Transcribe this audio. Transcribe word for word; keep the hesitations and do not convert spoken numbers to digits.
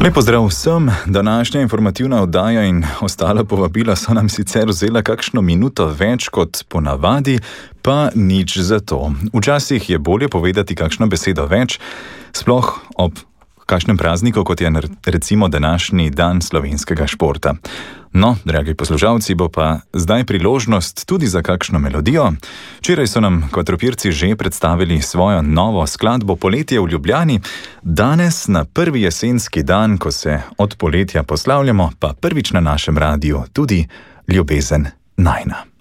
Lep pozdrav vsem, današnja informativna oddaja in ostala povabila so nam sicer vzela kakšno minuto več kot ponavadi, pa nič za to. Včasih je bolje povedati kakšno besedo več, sploh ob kakšnem prazniku, kot je recimo današnji dan slovenskega športa. No, dragi poslušalci, bo pa zdaj priložnost tudi za kakšno melodijo. Včeraj so nam Kvadropirci že predstavili svojo novo skladbo Poletje v Ljubljani. Danes, na prvi jesenski dan, ko se od poletja poslavljamo, pa prvič na našem radiju tudi Ljubezen najina.